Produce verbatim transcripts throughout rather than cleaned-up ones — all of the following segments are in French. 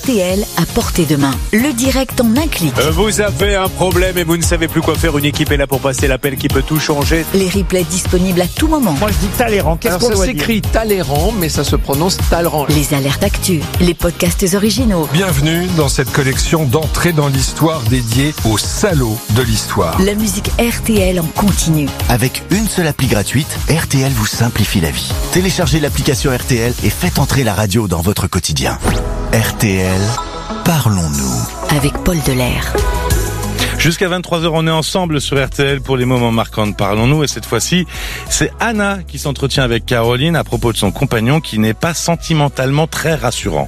T L à portée de main. Le direct en un clic. Vous avez un problème et vous ne savez plus quoi faire. Une équipe est là pour passer l'appel qui peut tout changer. Les replays disponibles à tout moment. Moi je dis Talleyrand. Qu'est-ce Alors qu'on ça doit s'écrit Talleyrand, mais ça se prononce Talleyrand. Les alertes actu, les podcasts originaux. Bienvenue dans cette collection d'entrées dans l'histoire dédiée aux salauds de l'histoire. La musique R T L en continu. Avec une seule appli gratuite, R T L vous simplifie la vie. Téléchargez l'application R T L et faites entrer la radio dans votre quotidien. R T L, parlons-nous. Avec Paul Delair. Jusqu'à vingt-trois heures, on est ensemble sur R T L pour les moments marquants de Parlons-nous. Et cette fois-ci, c'est Anna qui s'entretient avec Caroline à propos de son compagnon qui n'est pas sentimentalement très rassurant.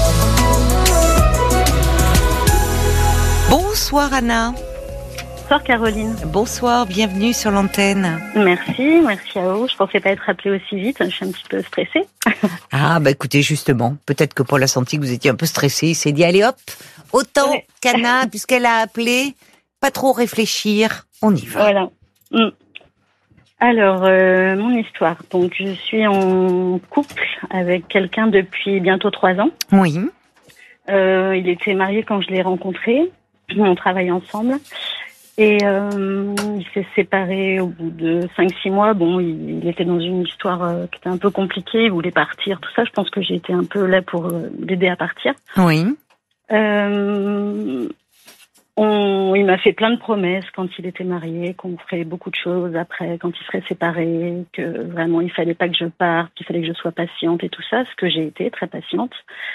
Bonsoir Anna. Bonsoir Caroline. Bonsoir, bienvenue sur l'antenne. Merci, merci à vous. Je pensais pas être appelée aussi vite, je suis un petit peu stressée. Ah bah écoutez, justement, peut-être que Paul a senti que vous étiez un peu stressée, il s'est dit allez hop, autant ouais. qu'Anna, puisqu'elle a appelé, pas trop réfléchir, on y va. Voilà. Mmh. Alors, euh, mon histoire. Donc je suis en couple avec quelqu'un depuis bientôt trois ans. Oui. Euh, il était marié quand je l'ai rencontré, on travaille ensemble. Et euh, il s'est séparé au bout de cinq six mois. Bon, il, il était dans une histoire euh, qui était un peu compliquée. Il voulait partir, tout ça. Je pense que j'ai été un peu là pour euh, l'aider à partir. Oui. Euh, on, il m'a fait plein de promesses quand il était marié, qu'on ferait beaucoup de choses après, quand il serait séparé, que vraiment il fallait pas que je parte, qu'il fallait que je sois patiente et tout ça, ce que j'ai été, très patiente.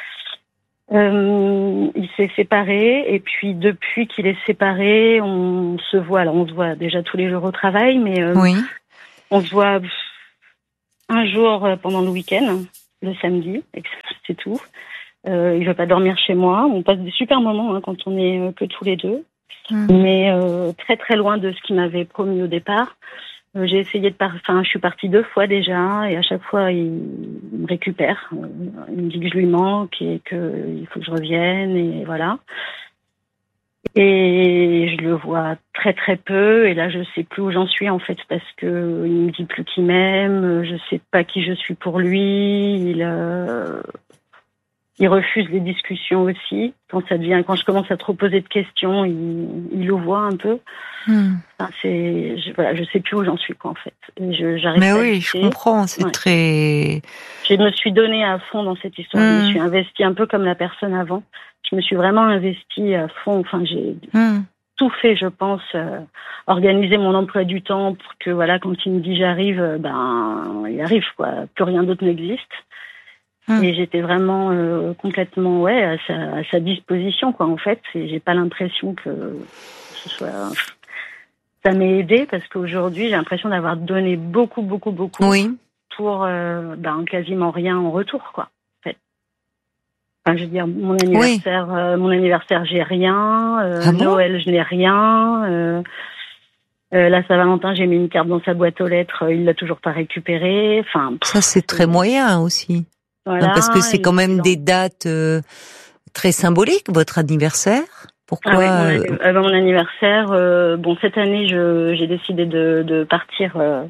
Euh, il s'est séparé et puis depuis qu'il est séparé, on se voit. Alors on se voit déjà tous les jours au travail, mais euh, oui. on se voit un jour pendant le week-end, le samedi, et c'est tout. Euh, il veut pas dormir chez moi. On passe des super moments hein, quand on est euh, que tous les deux, mmh. mais euh, très très loin de ce qu'il m'avait promis au départ. Euh, j'ai essayé de par... enfin, je suis partie deux fois déjà, et à chaque fois, il me récupère. Euh, il me dit que je lui manque et qu'il faut que je revienne, et voilà. Et je le vois très très peu, et là, je sais plus où j'en suis, en fait, parce que il me dit plus qu'il m'aime, je sais pas qui je suis pour lui, il... Euh... Il refuse les discussions aussi. Quand ça devient, quand je commence à trop poser de questions, il, il le voit un peu. Hmm. Enfin, c'est, je, voilà, je sais plus où j'en suis, quoi, en fait. Et je, j'arrive Mais à oui, essayer. je comprends, c'est ouais. très... Je me suis donnée à fond dans cette histoire. Hmm. Je me suis investie un peu comme la personne avant. Je me suis vraiment investie à fond. Enfin, j'ai hmm. tout fait, je pense, euh, organiser mon emploi du temps pour que, voilà, quand il me dit j'arrive, ben, il arrive, quoi. Plus rien d'autre n'existe. Et j'étais vraiment euh, complètement ouais à sa, à sa disposition quoi en fait. Et j'ai pas l'impression que ce soit ça m'ait aidé parce qu'aujourd'hui j'ai l'impression d'avoir donné beaucoup beaucoup beaucoup oui. pour euh, ben quasiment rien en retour quoi. En fait. Enfin je veux dire mon anniversaire oui. euh, mon anniversaire j'ai rien, euh, ah bon Noël je n'ai rien. Euh, Euh, la Saint-Valentin, j'ai mis une carte dans sa boîte aux lettres, il l'a toujours pas récupérée. Enfin ça c'est très moyen aussi. Voilà, non, parce que c'est quand même des dates euh, très symboliques, votre anniversaire. Pourquoi ah ouais, mon, euh, mon anniversaire, euh, bon cette année, je, j'ai décidé de, de partir, euh,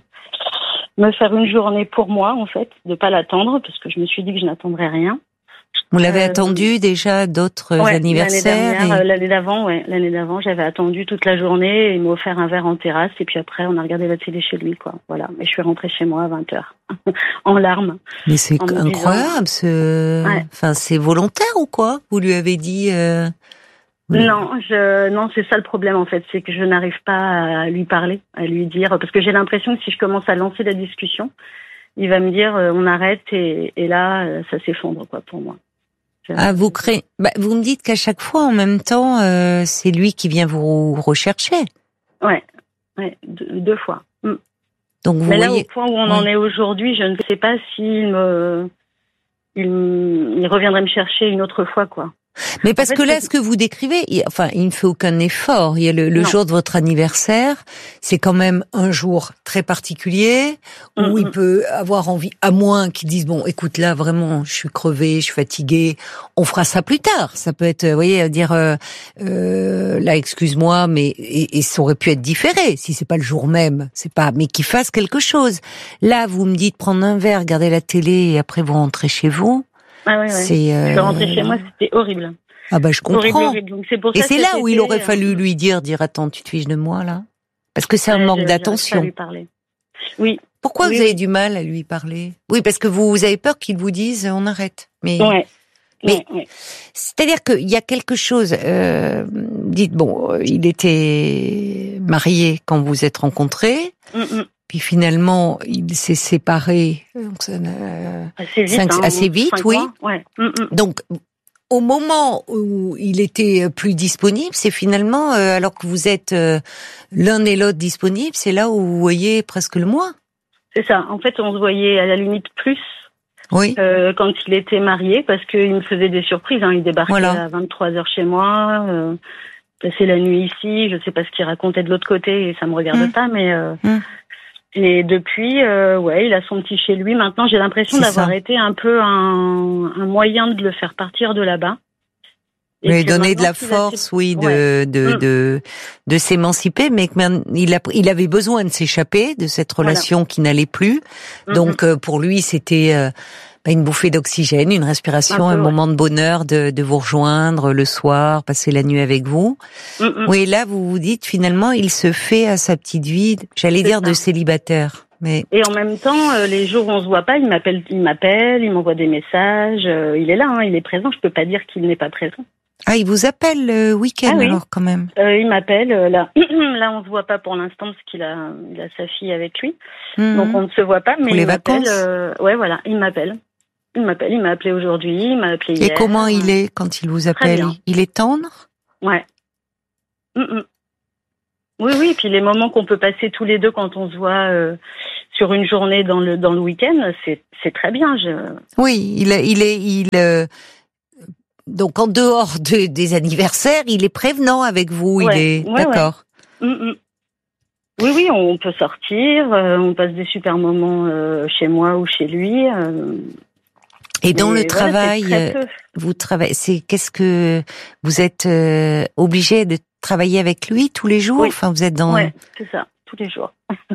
me faire une journée pour moi en fait, de pas l'attendre parce que je me suis dit que je n'attendrais rien. Vous l'avez euh, attendu déjà d'autres ouais, anniversaires l'année dernière, et... l'année d'avant, ouais, l'année d'avant, j'avais attendu toute la journée et il m'a offert un verre en terrasse et puis après on a regardé la télé chez lui quoi. Voilà, et je suis rentrée chez moi à vingt heures en larmes. Mais c'est incroyable, ce... ouais. Enfin, c'est volontaire ou quoi? Vous lui avez dit euh... Non, je non, c'est ça le problème en fait, c'est que je n'arrive pas à lui parler, à lui dire parce que j'ai l'impression que si je commence à lancer la discussion, il va me dire euh, on arrête et, et là ça s'effondre quoi pour moi. Ah, vous créez. Bah, vous me dites qu'à chaque fois, en même temps, euh, c'est lui qui vient vous rechercher. Ouais, ouais, deux, deux fois. Mm. Donc vous Mais là, voyez... au point où on ouais. en est aujourd'hui, je ne sais pas s'il me, il, il reviendrait me chercher une autre fois, quoi. Mais parce en fait, que là, c'est... ce que vous décrivez, il, enfin, il ne fait aucun effort. Il y a le, le jour de votre anniversaire, c'est quand même un jour très particulier où mm-hmm. il peut avoir envie, à moins qu'il dise bon, écoute là vraiment, je suis crevée, je suis fatiguée, on fera ça plus tard. Ça peut être, vous voyez, dire euh, euh, là, excuse-moi, mais et, et ça aurait pu être différé si c'est pas le jour même, c'est pas, mais qu'il fasse quelque chose. Là, vous me dites prendre un verre, regarder la télé et après vous rentrez chez vous. Ah ouais, ouais. C'est, euh... Je suis rentrée chez moi, c'était horrible. Ah bah je comprends. Horrible, horrible. Donc, c'est pour Et ça c'est que là cet où il été, aurait fallu euh... lui dire, dire attends, tu te fiches de moi là, parce que c'est un ouais, manque je, d'attention. lui parler. Oui. Pourquoi oui, vous avez oui. du mal à lui parler? Oui, parce que vous, vous avez peur qu'il vous dise on arrête. Mais, ouais. mais ouais, ouais. c'est-à-dire qu'il y a quelque chose. Euh, dites bon, il était marié quand vous êtes rencontrés. Mm-mm. Puis finalement, il s'est séparé donc ça, euh, assez vite, cinq, hein, assez vite oui. Ouais. Donc, au moment où il était plus disponible, c'est finalement, euh, alors que vous êtes euh, l'un et l'autre disponibles, c'est là où vous voyez presque le moins. C'est ça. En fait, on se voyait à la limite plus oui. euh, quand il était marié, parce qu'il me faisait des surprises. Hein. Il débarquait voilà. à vingt-trois heures chez moi, euh, passait la nuit ici. Je sais pas ce qu'il racontait de l'autre côté et ça me regarde mmh. pas, mais... Euh, mmh. Et depuis, euh, ouais, il a son petit chez lui. Maintenant, j'ai l'impression c'est d'avoir ça. été un peu un, un moyen de le faire partir de là-bas. Et lui donner de la force, a... oui, de, ouais. de, de, de, de s'émanciper, mais il, a, il avait besoin de s'échapper de cette relation voilà. qui n'allait plus. Mm-hmm. Donc, euh, pour lui, c'était euh, une bouffée d'oxygène, une respiration, un, peu, un ouais. moment de bonheur de, de vous rejoindre le soir, passer la nuit avec vous. Mm-hmm. Oui, là, vous vous dites, finalement, il se fait à sa petite vie, j'allais C'est dire ça. de célibataire. Mais... Et en même temps, euh, les jours où on se voit pas, il m'appelle, il m'appelle, il m'envoie des messages, euh, il est là, hein, il est présent, je peux pas dire qu'il n'est pas présent. Ah, il vous appelle le week-end ah, oui. alors quand même. Euh, il m'appelle euh, là. Là, on se voit pas pour l'instant parce qu'il a, il a sa fille avec lui, mmh. donc on ne se voit pas. Mais pour il les m'appelle. vacances. Euh, ouais, voilà, il m'appelle. Il m'appelle. Il m'a appelé aujourd'hui. Il m'a appelé hier. Et comment il est quand il vous appelle? Il est tendre. Ouais. Mmh. Oui, oui. Et puis les moments qu'on peut passer tous les deux quand on se voit euh, sur une journée dans le dans le week-end, c'est c'est très bien. Je... Oui, il est il est il. Euh... Donc en dehors de, des anniversaires, il est prévenant avec vous, ouais, il est ouais, d'accord. Ouais. Mm-mm. Oui, oui, on peut sortir, euh, on passe des super moments euh, chez moi ou chez lui. Euh, Et dans le travail, voilà, vous travaillez. C'est qu'est-ce que vous êtes euh, obligé de travailler avec lui tous les jours? Oui. Enfin, vous êtes dans. Ouais, c'est ça, tous les jours.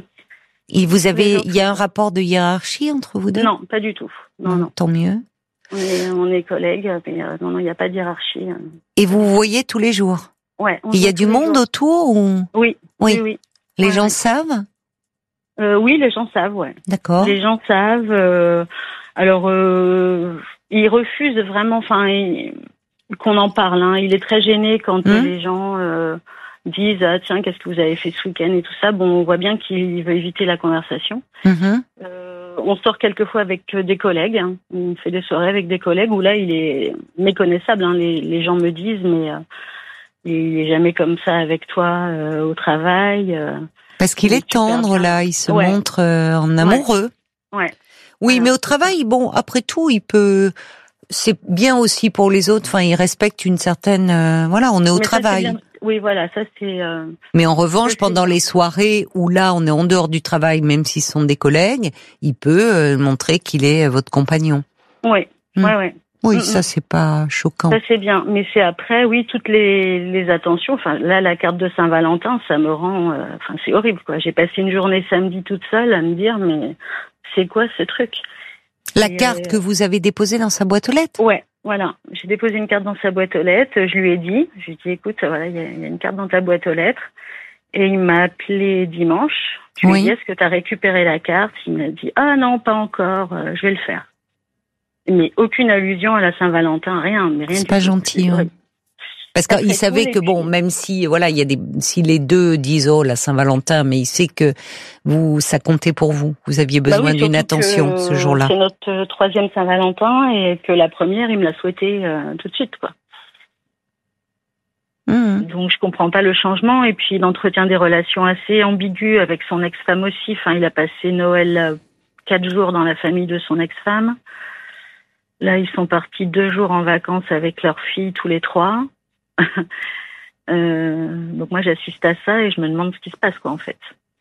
Et vous avez, il y a un rapport de hiérarchie entre vous deux? Non, pas du tout. Non, non. non. Tant mieux. On est, on est collègues, mais euh, non, non, il n'y a pas de hiérarchie. Et vous vous voyez tous les jours? Ouais. Il y a du monde jours. autour ou? Oui. Oui, oui. oui. Les ouais, gens ouais. savent? euh, Oui, les gens savent, ouais. D'accord. Les gens savent. Euh, alors, euh, ils refusent vraiment, enfin, qu'on en parle. Hein. Il est très gêné quand mmh. les gens euh, disent ah tiens, qu'est-ce que vous avez fait ce week-end et tout ça. Bon, on voit bien qu'il veut éviter la conversation. Mmh. Euh, On sort quelquefois avec des collègues. Hein. On fait des soirées avec des collègues où là, il est méconnaissable. Hein. Les, les gens me disent, mais euh, il est jamais comme ça avec toi euh, au travail. Euh, Parce qu'il est tendre là. Il se ouais. montre euh, en amoureux. Ouais. ouais. Oui, voilà. Mais au travail, bon, après tout, il peut. C'est bien aussi pour les autres. Enfin, il respecte une certaine. Euh, voilà, on est au mais travail. Ça, oui, voilà, ça c'est. Euh... Mais en revanche, ça, pendant les soirées où là, on est en dehors du travail, même s'ils sont des collègues, il peut euh, montrer qu'il est votre compagnon. Oui, mmh. ouais, ouais. Oui, mmh, ça mmh. c'est pas choquant. Ça c'est bien, mais c'est après, oui, toutes les les attentions. Enfin, là, la carte de Saint-Valentin, ça me rend. Euh, enfin, c'est horrible, quoi. J'ai passé une journée samedi toute seule à me dire, mais c'est quoi ce truc? La Et carte euh... que vous avez déposée dans sa boîte aux lettres? Ouais. Voilà, j'ai déposé une carte dans sa boîte aux lettres, je lui ai dit, je lui ai dit, écoute, voilà, il y, y a une carte dans ta boîte aux lettres, et il m'a appelé dimanche, je lui oui. ai dit, est-ce que tu as récupéré la carte? Il m'a dit, ah non, pas encore, euh, je vais le faire. Mais aucune allusion à la Saint-Valentin, rien. Mais rien c'est pas tout. gentil, hein. Parce qu'il savait que bon, même si voilà, il y a des, si les deux disent oh la Saint-Valentin, mais il sait que vous, ça comptait pour vous. Vous aviez besoin bah oui, d'une attention ce jour-là. C'est notre troisième Saint-Valentin et que la première, il me l'a souhaité euh, tout de suite, quoi. Mmh. Donc je comprends pas le changement et puis il entretient des relations assez ambiguës avec son ex-femme aussi. Enfin, il a passé Noël euh, quatre jours dans la famille de son ex-femme. Là, ils sont partis deux jours en vacances avec leur fille tous les trois. euh, donc moi j'assiste à ça et je me demande ce qui se passe quoi en fait.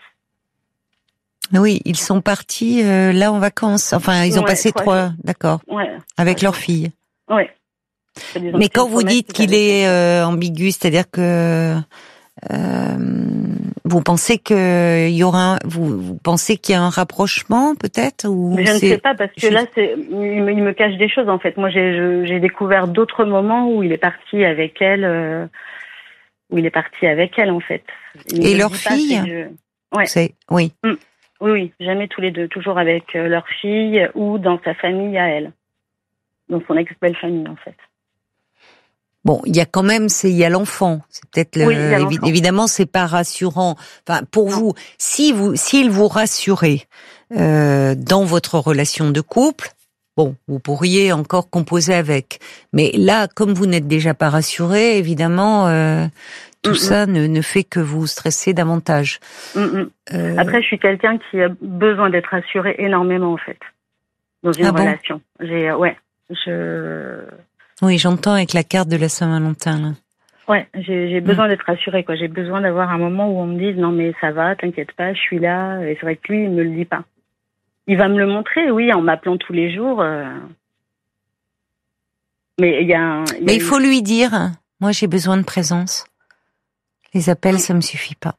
Oui, ils sont partis euh, là en vacances. Enfin, ils ont ouais, passé trois, d'accord, ouais, avec ouais. leur fille. Ouais. Mais quand vous dites qu'il est euh, ambigu, c'est-à-dire que euh, vous pensez que il y aura, un, vous, vous pensez qu'il y a un rapprochement peut-être ou Je c'est... ne sais pas parce que je... là, c'est, il me, il me cache des choses en fait. Moi, j'ai, je, j'ai découvert d'autres moments où il est parti avec elle, euh, où il est parti avec elle en fait. Il Et me leur dit pas, fille c'est que je... Ouais. C'est oui. Mm. Oui, oui, jamais tous les deux, toujours avec euh, leur fille ou dans sa famille à elle, dans son ex-belle-famille en fait. Bon, il y a quand même, c'est il y a l'enfant. C'est peut-être le, Oui, il y a évi- l'enfant. évidemment, c'est pas rassurant. Enfin, pour Non. vous, si vous, s'il vous rassurait euh, dans votre relation de couple, bon, vous pourriez encore composer avec. Mais là, comme vous n'êtes déjà pas rassuré, évidemment, euh, tout Mm-mm. ça ne, ne fait que vous stresser davantage. Mm-mm. Euh, Après, je suis quelqu'un qui a besoin d'être rassuré énormément en fait dans une Ah bon relation. J'ai, euh, ouais, je. oui, j'entends avec la carte de la Saint-Valentin. Là. Ouais, j'ai, j'ai besoin d'être rassurée, quoi. J'ai besoin d'avoir un moment où on me dise non mais ça va, t'inquiète pas, je suis là. Et c'est vrai que lui, il me le dit pas. Il va me le montrer, oui, en m'appelant tous les jours. Euh... Mais il y a. Un, il y a Mais il une... faut lui dire, moi j'ai besoin de présence. Les appels, Oui. ça me suffit pas.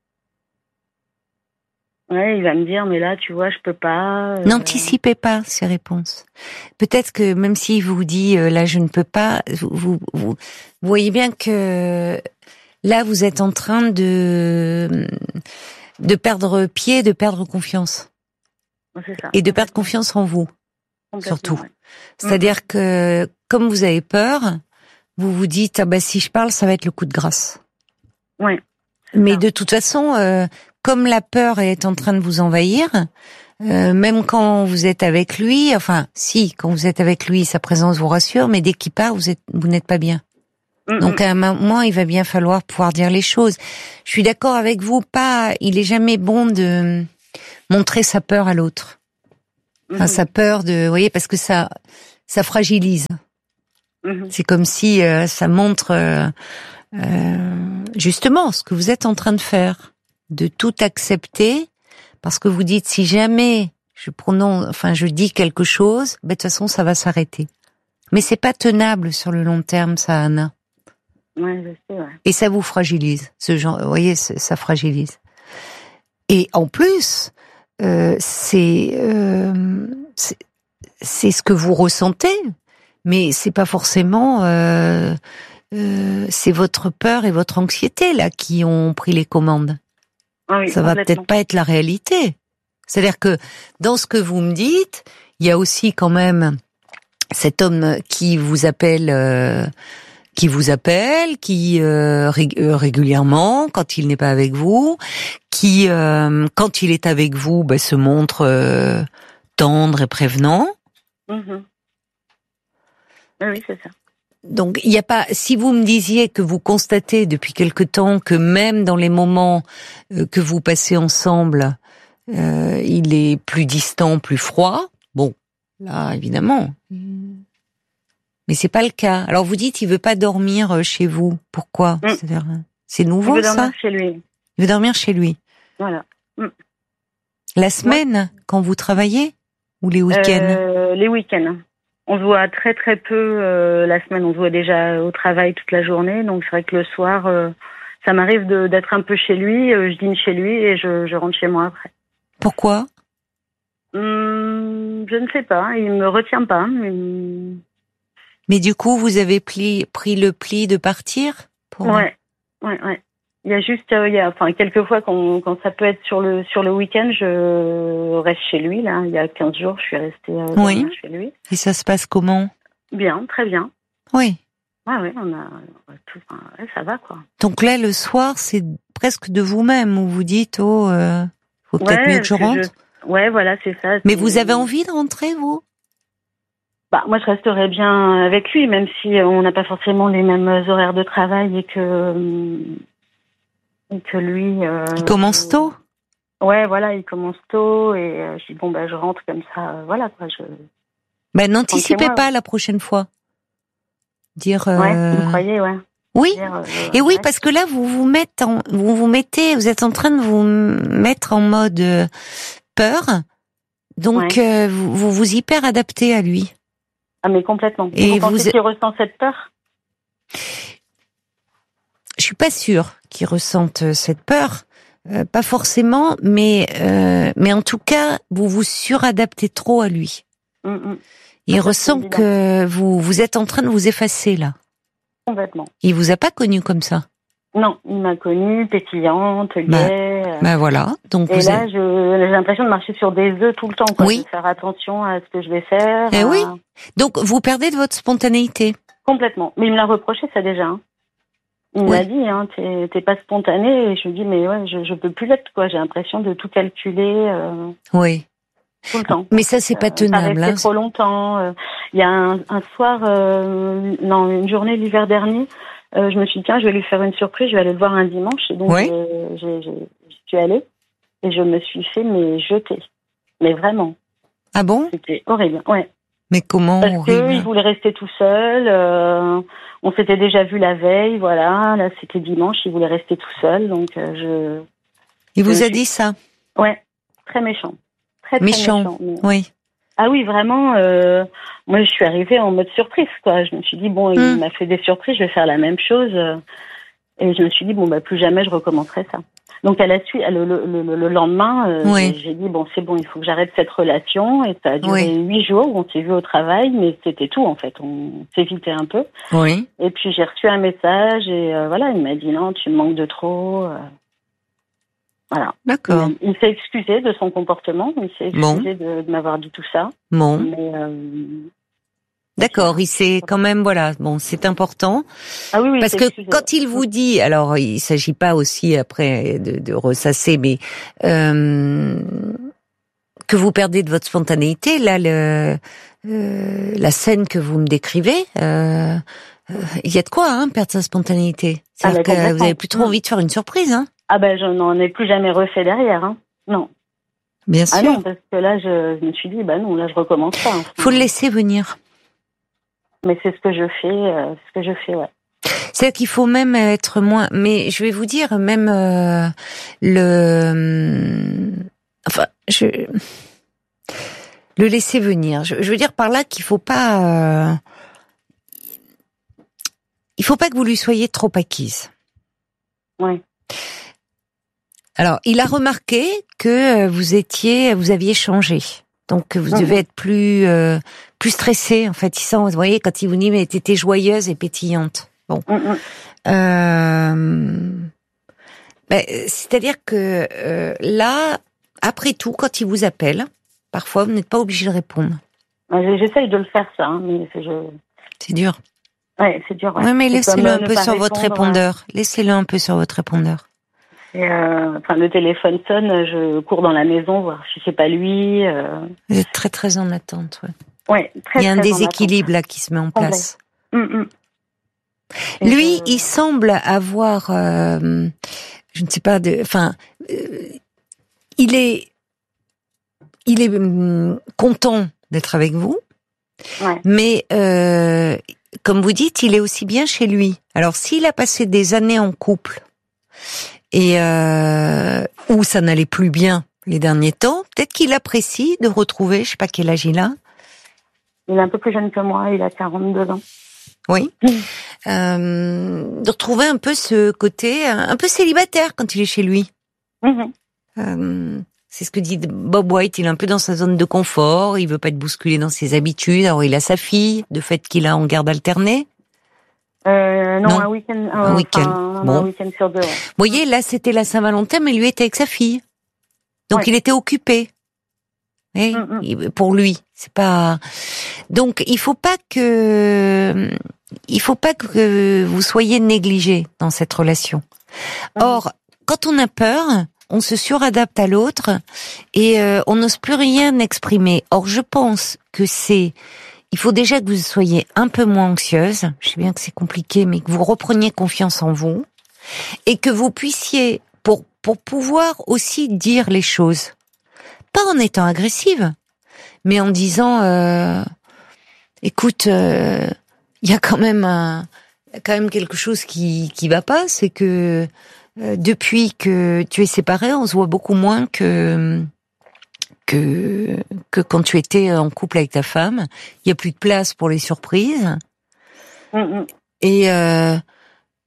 Ouais, il va me dire mais là, tu vois, je peux pas. Euh... N'anticipez pas ces réponses. Peut-être que même s'il vous dit euh, là je ne peux pas, vous, vous, vous, vous voyez bien que là vous êtes en train de de perdre pied, de perdre confiance C'est ça. et de perdre confiance en vous surtout. Ouais. C'est-à-dire que comme vous avez peur, vous vous dites ah bah si je parle ça va être le coup de grâce. Ouais. Mais ça. de toute façon, euh, comme la peur est en train de vous envahir, euh, même quand vous êtes avec lui, enfin, si, quand vous êtes avec lui, sa présence vous rassure, mais dès qu'il part, vous êtes, vous n'êtes pas bien. Mm-mm. Donc à un moment, il va bien falloir pouvoir dire les choses. Je suis d'accord avec vous, pas, il est jamais bon de montrer sa peur à l'autre. Enfin, Mm-hmm. sa peur de, vous voyez, parce que ça, ça fragilise. Mm-hmm. C'est comme si euh, ça montre euh, euh, justement ce que vous êtes en train de faire, de tout accepter, parce que vous dites si jamais je prononce, enfin je dis quelque chose, ben de toute façon ça va s'arrêter. Mais c'est pas tenable sur le long terme, ça, Anna. Ouais, je sais, ouais. Et ça vous fragilise, ce genre, vous voyez, ça fragilise. Et en plus, euh, c'est, euh, c'est c'est ce que vous ressentez, mais c'est pas forcément. Euh, euh, c'est votre peur et votre anxiété là qui ont pris les commandes. Ah oui, ça va peut-être pas être la réalité. C'est-à-dire que dans ce que vous me dites, il y a aussi quand même cet homme qui vous appelle, euh, qui vous appelle, qui euh, ré- euh, régulièrement, quand il n'est pas avec vous, qui euh, quand il est avec vous, ben, se montre euh, tendre et prévenant. Mm-hmm. Ah oui, c'est ça. Donc, il n'y a pas. Si vous me disiez que vous constatez depuis quelque temps que même dans les moments euh, que vous passez ensemble, euh, il est plus distant, plus froid. Bon, là, évidemment. Mais c'est pas le cas. Alors, vous dites, il veut pas dormir chez vous. Pourquoi ? Mm. C'est-à-dire, c'est nouveau, Il veut dormir ça ? chez lui. Il veut dormir chez lui. Voilà. Mm. La semaine, quand vous travaillez, ou les week-ends ? Euh, les week-ends. On se voit très très peu euh, la semaine. On se voit déjà au travail toute la journée. Donc c'est vrai que le soir, euh, ça m'arrive de, d'être un peu chez lui. Euh, je dîne chez lui et je, je rentre chez moi après. Pourquoi ? Hum, je ne sais pas. Il me retient pas. Mais, Mais du coup, vous avez pli, pris le pli de partir pour... ouais, ouais, ouais. Il y a juste, euh, il y a, enfin, quelques fois quand, quand ça peut être sur le sur le week-end, je reste chez lui. Là, il y a quinze jours, je suis restée euh, Oui. chez lui. Et ça se passe comment ? Bien, très bien. Oui. Ouais, ouais, on a tout. Enfin, ouais, ça va quoi. Donc là, le soir, c'est presque de vous-même où vous dites, oh, euh, faut peut-être Ouais, mieux que je parce que rentre. je- Ouais, voilà, c'est ça. Mais c'est- vous avez envie de rentrer, vous ? Bah, moi, je resterais bien avec lui, même si on n'a pas forcément les mêmes horaires de travail et que et que lui. Euh, Il commence tôt ? Ouais, voilà, il commence tôt et euh, je dis bon bah je rentre comme ça, euh, voilà quoi. Je... Ben, n'anticipez Tranquille-moi, pas la prochaine fois. Dire. Euh... Ouais, vous croyez, ouais. Oui. Dire, euh, Et oui, ouais. parce que là, vous vous mettez, en, vous vous mettez, vous êtes en train de vous mettre en mode euh, peur, donc Ouais. euh, vous, vous vous hyper adaptez à lui. Ah mais complètement. Et Et vous pensez vous- qu'il ressent cette peur ? Je suis pas sûre qu'il ressente cette peur. Euh, pas forcément, mais euh, mais en tout cas, vous vous suradaptez trop à lui. Mm, mm. Il Ça, ressent c'est que vous vous êtes en train de vous effacer là. Complètement. Il vous a pas connu comme ça. Non, il m'a connue pétillante, gaie. Bah, euh, Ben voilà. Donc et vous là, êtes... je, j'ai l'impression de marcher sur des œufs tout le temps. Quoi. Oui. De faire attention à ce que je vais faire. Eh à... oui. Donc vous perdez de votre spontanéité. Complètement. Mais il me l'a reproché ça déjà. Hein. Il Oui. m'a dit, hein, t'es, t'es pas spontané. Et je lui dis, mais ouais, je, je peux plus l'être. Quoi. J'ai l'impression de tout calculer euh, Oui. tout le temps. Mais ça c'est pas Euh, tenable. Ça restait Hein. trop longtemps. Euh, Il y a un, un soir, euh, non, une journée l'hiver dernier. Euh, je me suis dit, tiens, je vais lui faire une surprise, je vais aller le voir un dimanche. Et donc, Oui. j'ai, j'ai, j'ai, j'y suis allée et je me suis fait mais jeter. Mais vraiment, Ah bon? c'était horrible. Ouais. Mais comment Parce horrible. qu'il voulait rester tout seul. Euh, on s'était déjà vu la veille, voilà. Là, c'était dimanche, il voulait rester tout seul. Donc, euh, Il vous je a suis- dit ça? je... Ouais, très méchant. Très, très Méchant. méchant. mais- Oui. Ah oui, vraiment, euh, moi je suis arrivée en mode surprise, quoi. Je me suis dit, bon, il Mm. m'a fait des surprises, je vais faire la même chose. euh, Et je me suis dit, bon, bah plus jamais je recommencerai ça. Donc à la suite, le, le, le, le lendemain, euh, Oui. j'ai, j'ai dit, bon, c'est bon, il faut que j'arrête cette relation. Et ça a duré Oui. huit jours où on s'est vu au travail, mais c'était tout en fait. On s'évitait un peu. Oui. Et puis j'ai reçu un message et euh, voilà, il m'a dit, non, tu me manques de trop. euh, Voilà. D'accord. Il, il s'est excusé de son comportement, il s'est Bon. excusé de, de m'avoir dit tout ça. Bon. Mais euh, D'accord. Il s'est quand même, voilà. Bon, c'est important. ah oui, oui, Parce il que s'est excusé. quand il vous dit, alors il s'agit pas aussi après de, de ressasser, mais euh, que vous perdez de votre spontanéité, là, le, euh, la scène que vous me décrivez, euh, euh, il y a de quoi hein, perdre sa spontanéité. C'est-à-dire Ah, bah, que vous complètement. avez plus trop envie de faire une surprise, hein. Ah ben, je n'en ai plus jamais refait derrière, hein. Non. Bien Ah sûr. non, parce que là, je, je me suis dit, bah non, là, je recommence pas. hein. Faut le laisser venir. Mais c'est ce que je fais, euh, ce que je fais, ouais. C'est qu'il faut même être moins. Mais je vais vous dire, même euh, le. Enfin, je le laisser venir. Je, je veux dire par là qu'il faut pas. Euh... Il faut pas que vous lui soyez trop acquise. Ouais. Alors, il a remarqué que vous étiez, vous aviez changé. Donc, vous Mhm. devez être plus, euh, plus stressé. En fait, il sent, vous voyez, quand il vous dit, mais t'étais joyeuse et pétillante. Bon. Mm, mm. Euh, ben, c'est-à-dire que euh, là, après tout, quand il vous appelle, parfois, vous n'êtes pas obligé de répondre. Ouais, J'essaye de le faire, ça, hein, mais c'est, je... C'est dur. ouais, c'est dur. Ouais. Oui, mais C'est laissez-le comme, euh, un ne peu pas sur votre répondre, répondeur. Laissez-le un peu sur votre répondeur. Et, euh, enfin, le téléphone sonne, je cours dans la maison voir si c'est pas lui. Euh... Vous êtes très, très en attente. Ouais. Ouais, très, Il y a un très en déséquilibre là qui se met en Complet. place. attente. Mm, mm. Et Lui, je- il semble avoir, euh, je ne sais pas, de, enfin, euh, il est, il est hum, content d'être avec vous, Ouais. mais euh, comme vous dites, il est aussi bien chez lui. Alors, s'il a passé des années en couple et euh, où ça n'allait plus bien les derniers temps, peut-être qu'il apprécie de retrouver, je sais pas quel âge il a. Il est un peu plus jeune que moi, il a quarante-deux ans. Oui. Euh, de retrouver un peu ce côté un peu célibataire quand il est chez lui. Mhm. Euh, c'est ce que dit Bob White, il est un peu dans sa zone de confort, il veut pas être bousculé dans ses habitudes. Alors il a sa fille, de fait qu'il a en garde alternée. Euh, non, Non. un week-end. Un week-end. enfin, Bon. Un week-end sur deux. Ouais. Vous voyez, là c'était la Saint-Valentin, mais lui était avec sa fille. Donc Ouais. il était occupé. Et Mm, mm. il- pour lui, c'est pas. Donc il faut pas que il faut pas que vous soyez négligé dans cette relation. Mm. Or, quand on a peur, on se suradapte à l'autre et euh, on n'ose plus rien exprimer. Or, je pense que c'est il faut déjà que vous soyez un peu moins anxieuse. Je sais bien que c'est compliqué, mais que vous repreniez confiance en vous et que vous puissiez pour pour pouvoir aussi dire les choses. Pas en étant agressive, mais en disant, euh, écoute, il euh, y a quand même un, y a quand même quelque chose qui qui va pas, c'est que euh, depuis que tu es séparée, on se voit beaucoup moins que que que quand tu étais en couple avec ta femme. Il y a plus de place pour les surprises Mm, mm. et euh,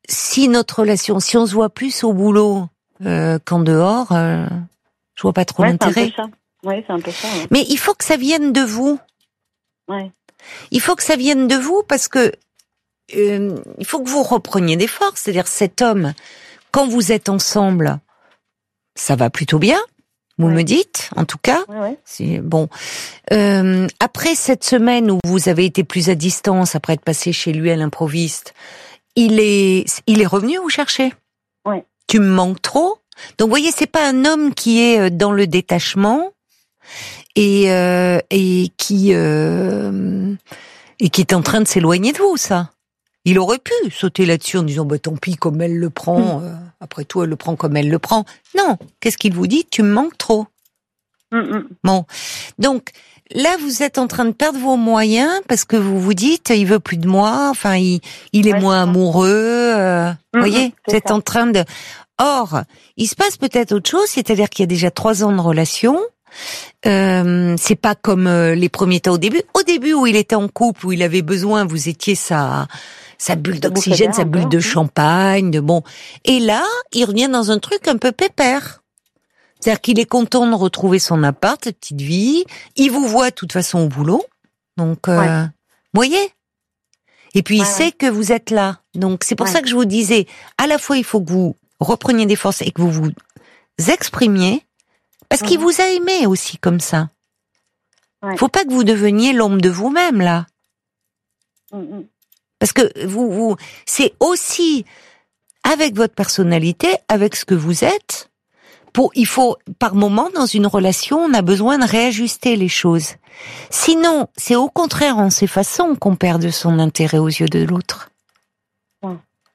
si notre relation, si on se voit plus au boulot euh, qu'en dehors, euh, je vois pas trop ouais, l'intérêt. C'est un peu ça. Oui, c'est un peu ça. Ouais. Mais il faut que ça vienne de vous. Ouais. Il faut que ça vienne de vous parce que euh, il faut que vous repreniez des forces. C'est-à-dire cet homme, quand vous êtes ensemble, ça va plutôt bien. Vous ouais. me dites, en tout cas. Ouais, ouais. C'est bon. Euh, après cette semaine où vous avez été plus à distance, après être passé chez lui à l'improviste, il est, il est revenu vous chercher. Ouais. Tu me manques trop. Donc, vous voyez, c'est pas un homme qui est dans le détachement et euh, et qui euh, et qui est en train de s'éloigner de vous, ça. Il aurait pu sauter là-dessus en disant bah tant pis comme elle le prend. Mmh. Euh, après tout, elle le prend comme elle le prend. Non, qu'est-ce qu'il vous dit? Tu me manques trop. Mmh. Bon, donc là vous êtes en train de perdre vos moyens parce que vous vous dites il veut plus de moi. Enfin, il il est ouais, moins c'est amoureux. Euh, mmh, vous voyez, vous êtes ça. En train de. Or, il se passe peut-être autre chose, c'est-à-dire qu'il y a déjà trois ans de relation. Euh, c'est pas comme euh, les premiers temps au début. Au début où il était en couple, où il avait besoin, vous étiez sa sa bulle d'oxygène, sa bulle de champagne, de bon. Et là, il revient dans un truc un peu pépère. C'est-à-dire qu'il est content de retrouver son appart, sa petite vie. Il vous voit de toute façon au boulot, donc euh, ouais. vous voyez. Et puis ouais, il sait ouais. que vous êtes là. Donc c'est pour ouais. ça que je vous disais, à la fois il faut que vous repreniez des forces et que vous vous exprimiez, parce mmh. qu'il vous a aimé aussi comme ça. Ouais. Faut pas que vous deveniez l'ombre de vous-même, là. Mmh. Parce que vous, vous, c'est aussi avec votre personnalité, avec ce que vous êtes, pour, il faut, par moment, dans une relation, on a besoin de réajuster les choses. Sinon, c'est au contraire en s'effaçant qu'on perd de son intérêt aux yeux de l'autre. Ouais.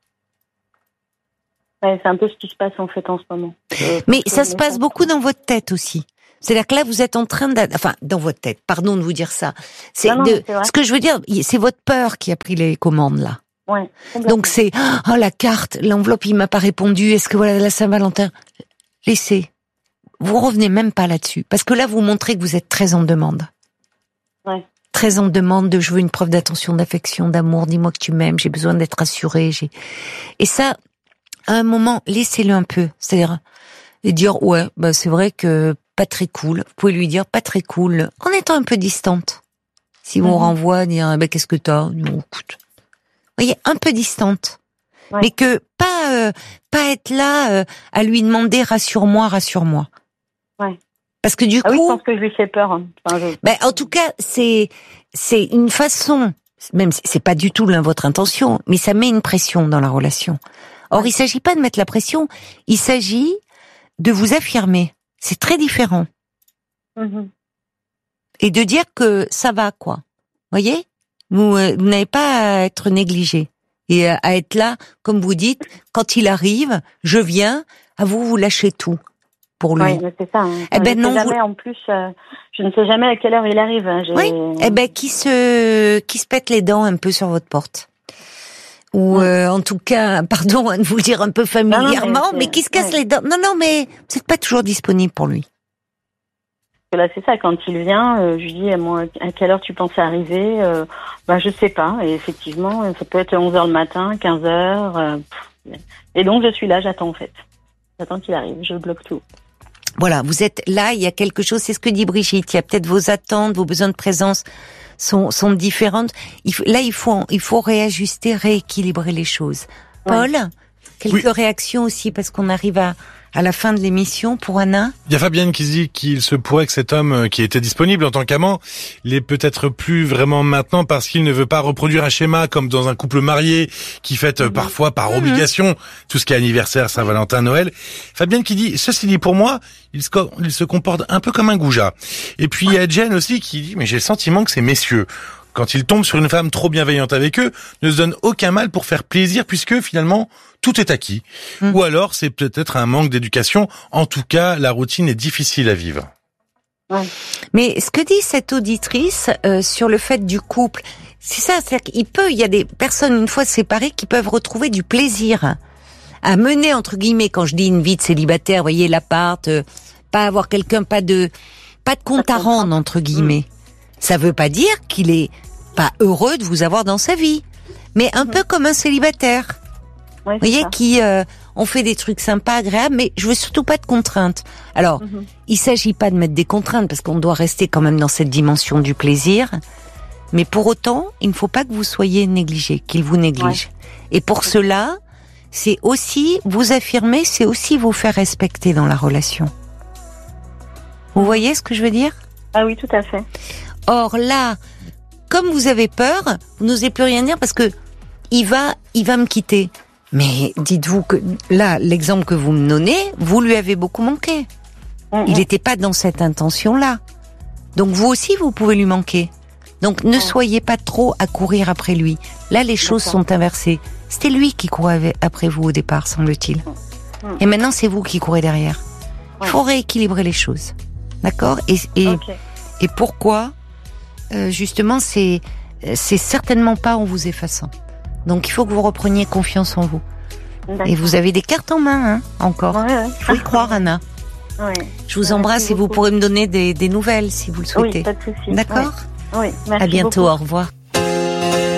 Ouais, c'est un peu ce qui se passe en fait en ce moment. Euh, Mais ça se passe beaucoup dans votre tête aussi. C'est-à-dire que là, vous êtes en train de... Enfin, dans votre tête, pardon de vous dire ça. C'est non, non, de... c'est Ce que je veux dire, c'est votre peur qui a pris les commandes, là. Ouais, donc c'est... Oh, la carte, l'enveloppe, il m'a pas répondu. Est-ce que voilà, la Saint-Valentin... Laissez. Vous revenez même pas là-dessus. Parce que là, vous montrez que vous êtes très en demande. Ouais. Très en demande de je veux une preuve d'attention, d'affection, d'amour. Dis-moi que tu m'aimes, j'ai besoin d'être rassurée. J'ai... Et ça... À un moment, laissez-le un peu, c'est-à-dire et dire ouais, bah c'est vrai que pas très cool. Vous pouvez lui dire pas très cool, en étant un peu distante. Si on mmh. renvoie, dire bah qu'est-ce que t'as, non, écoute, vous voyez, un peu distante, ouais. mais que pas euh, pas être là euh, à lui demander rassure-moi, rassure-moi. Ouais. Parce que du ah coup, oui, je pense que je lui fais peur. Hein. Enfin, je... ben en tout cas, c'est c'est une façon, même si c'est pas du tout là votre intention, mais ça met une pression dans la relation. Or, il s'agit pas de mettre la pression, il s'agit de vous affirmer. C'est très différent. Mmh. Et de dire que ça va, quoi. Voyez ? Vous, euh, vous n'avez pas à être négligé. Et à, à être là, comme vous dites, quand il arrive, je viens, à vous, vous lâchez tout pour lui. Oui, c'est ça. Hein. Eh ben, je non, sais jamais, vous... en plus, euh, je ne sais jamais à quelle heure il arrive. Hein. J'ai... Oui, eh ben, qui se, qui se pète les dents un peu sur votre porte. Ou euh, en tout cas, pardon de vous le dire un peu familièrement, non, non, mais, mais qui se casse ouais. les dents. Non, non, mais vous n'êtes pas toujours disponible pour lui. Là, c'est ça. Quand il vient, euh, je lui dis, moi, à quelle heure tu penses arriver euh, Ben, je sais pas. Et effectivement, ça peut être onze heures le matin, quinze heures. Euh, et donc, je suis là, j'attends en fait. J'attends qu'il arrive, je bloque tout. Voilà, vous êtes là, il y a quelque chose, c'est ce que dit Brigitte, il y a peut-être vos attentes, vos besoins de présence sont sont différentes. Il faut, là, il faut il faut réajuster, rééquilibrer les choses. Paul, ouais. quelques oui. réactions aussi parce qu'on arrive à à la fin de l'émission pour Anna. Il y a Fabienne qui dit qu'il se pourrait que cet homme qui était disponible en tant qu'amant l'est peut-être plus vraiment maintenant parce qu'il ne veut pas reproduire un schéma comme dans un couple marié qui fête mmh. parfois par mmh. obligation tout ce qui est anniversaire, Saint-Valentin, Noël. Fabienne qui dit, ceci dit pour moi, il se, il se comporte un peu comme un goujat. Et puis il y a Jen aussi qui dit, mais j'ai le sentiment que ces messieurs, quand ils tombent sur une femme trop bienveillante avec eux, ne se donnent aucun mal pour faire plaisir puisque finalement tout est acquis. Mmh. Ou alors c'est peut-être un manque d'éducation. En tout cas, la routine est difficile à vivre. Ouais. Mais ce que dit cette auditrice euh, sur le fait du couple, c'est ça, c'est-à-dire qu'il peut, il y a des personnes une fois séparées qui peuvent retrouver du plaisir à mener entre guillemets. Quand je dis une vie de célibataire, vous voyez l'appart, euh, pas avoir quelqu'un, pas de, pas de compte à rendre entre guillemets. Mmh. Ça veut pas dire qu'il est pas heureux de vous avoir dans sa vie, mais un mmh. peu comme un célibataire. Ouais, vous voyez, ça. qui euh, ont fait des trucs sympas, agréables, mais je veux surtout pas de contraintes. Alors, mm-hmm. il s'agit pas de mettre des contraintes, parce qu'on doit rester quand même dans cette dimension du plaisir, mais pour autant, il ne faut pas que vous soyez négligé, qu'il vous néglige. Ouais. Et pour okay. cela, c'est aussi vous affirmer, c'est aussi vous faire respecter dans la relation. Vous mm-hmm. voyez ce que je veux dire ? Ah oui, tout à fait. Or là, comme vous avez peur, vous n'osez plus rien dire parce que il va, il va me quitter. Mais dites-vous que là, l'exemple que vous me donnez, vous lui avez beaucoup manqué. Mm-hmm. Il n'était pas dans cette intention-là. Donc vous aussi, vous pouvez lui manquer. Donc ne mm-hmm. soyez pas trop à courir après lui. Là, les choses D'accord. sont inversées. C'était lui qui courait après vous au départ, semble-t-il. Mm-hmm. Et maintenant, c'est vous qui courez derrière. Il faut rééquilibrer les choses. D'accord ? Et, et, okay. et pourquoi ? euh, Justement, c'est, c'est certainement pas en vous effaçant. Donc il faut que vous repreniez confiance en vous. D'accord. Et vous avez des cartes en main, hein, encore. Il ouais, ouais. faut y croire, Anna. Ouais. Je vous embrasse Merci et beaucoup. Vous pourrez me donner des, des nouvelles si vous le souhaitez. Oui, pas de souci. D'accord ? Oui, Merci à bientôt, beaucoup. Au revoir.